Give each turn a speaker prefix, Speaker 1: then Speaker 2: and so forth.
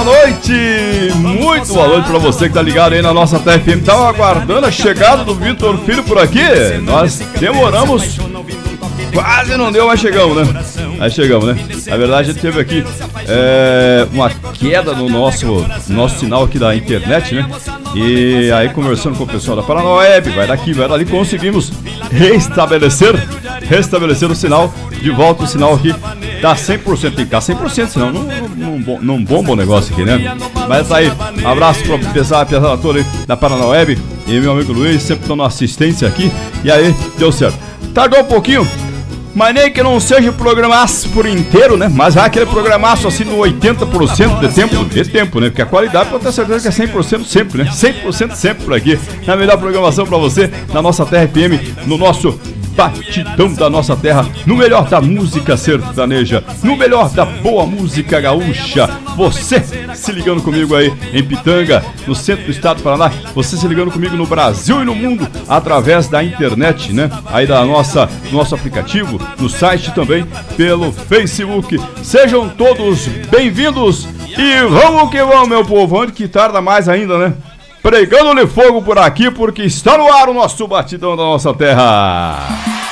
Speaker 1: noite! Muito boa noite pra você que tá ligado aí na nossa TFM. Tava aguardando a chegada do Vitor Filho por aqui. Nós demoramos, quase não deu, mas chegamos, né? Aí chegamos, né? Na verdade, a gente teve aqui uma queda no nosso sinal aqui da internet, né? E aí, conversando com o pessoal da Paranaweb, vai daqui, vai dali, conseguimos restabelecer o sinal, de volta o sinal aqui. Tá 100%, tem que estar 100%, senão não bomba o negócio aqui, né? Mas tá aí, abraço pra pessoal toda aí da Paranaweb e meu amigo Luiz, sempre estão na assistência aqui. E aí, deu certo. Tardou um pouquinho, mas nem que não seja programaço por inteiro, né? Mas é aquele programaço assim no 80% de tempo, né? Porque a qualidade pode ter certeza que é 100% sempre, né? 100% sempre por aqui. Na melhor programação pra você, na nossa Terra FM, no nosso batidão da nossa terra, no melhor da música sertaneja, no melhor da boa música gaúcha. Você se ligando comigo aí em Pitanga, no centro do estado do Paraná, você se ligando comigo no Brasil e no mundo através da internet, né? Aí da nosso aplicativo, no site também, pelo Facebook. Sejam todos bem-vindos e vamos que vamos, meu povo. Onde que tarda mais ainda, né? Pregando-lhe fogo por aqui, porque está no ar o nosso batidão da nossa terra.